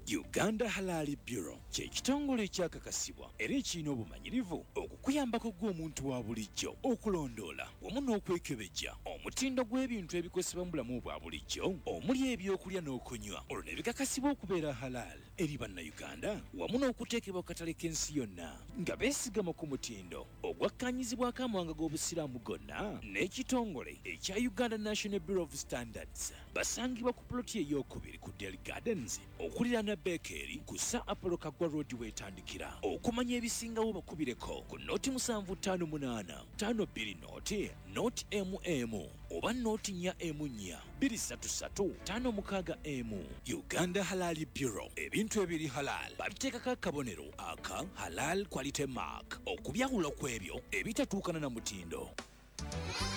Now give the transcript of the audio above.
Uganda Halal Bureau kye kitongole ekyakakasibwa era ekirina obumanyirivu okukuyambako gw'omuntu wa bulijjo okulondoola wamu n'okwekebejja omutindo gw'ebintu ebikozesebwa mu bulamu bwa bulijjo omuli ebyokulya n'okunywa olwo ne bikakasibwa okubeera halal eri bannayuganda wamu n'okuteekebwa ku katale k'ensi yonna nga beesigama ku mutindo ogwakkaanyizibwako amawanga g'obusiraamu gonna n'ekitongole ekya Uganda National Bureau of Standards. Basangibwa ku ploti ey'okubiri ku Dairy Gardens okuliraana Bakery ku Sir Apollo Kaggwa Road weetandikira. Okumanya ebisingawo bakubireko ku nooti 758 520 nooti oba nooti 4 233 Uganda Halal Bureau. Ebintu ebiri halal babiteekako akabonero aka Halal Quality Mark okubyawula kw'ebyo ebitatuukana na mutindo.